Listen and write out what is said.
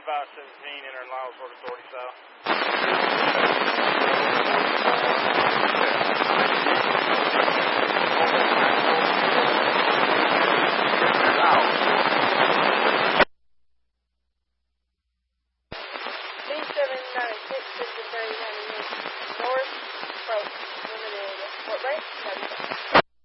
517 entering Lyles Road Authority South. B796 is the 30 north approach, limited, what rate?